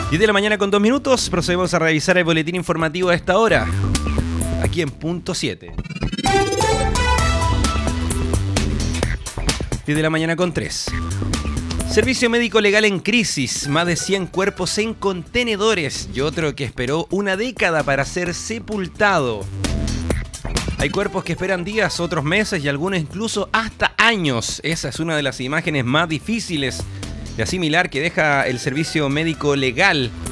10 de la mañana con 2 minutos, procedemos a revisar el boletín informativo a esta hora, aquí en punto 7. 10 de la mañana con 3. Servicio médico legal en crisis, más de 100 cuerpos en contenedores y otro que esperó una década para ser sepultado. Hay cuerpos que esperan días, otros meses y algunos incluso hasta años. Esa es una de las imágenes más difíciles de asimilar que deja el servicio médico legal